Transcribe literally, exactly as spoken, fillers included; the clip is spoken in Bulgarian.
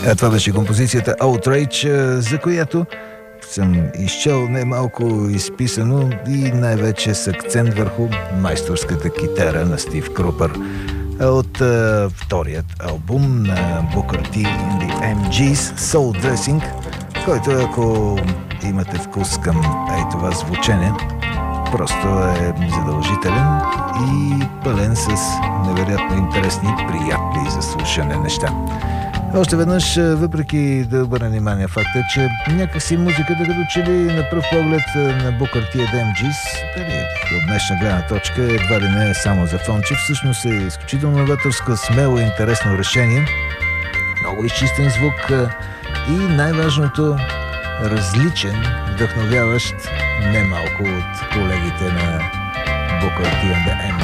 А това беше композицията Outrage, за която съм изчел немалко изписано и най-вече с акцент върху майсторската китара на Стив Крупър от uh, вторият албум на Booker T and the Ем Джис Soul Dressing, който, ако имате вкус към ей това звучене, просто е задължителен и пълен с невероятно интересни, приятни за слушане неща. Още веднъж, въпреки да обърна внимание факта, че някакси музиката като че ли на пръв поглед на Booker T and Ем Джис, от днешна гледна точка, едва ли не е само за фонче, всъщност е изключително новаторско, смело и интересно решение, много изчистен звук и най-важното, различен, вдъхновяващ немалко от колегите на Booker T and the Ем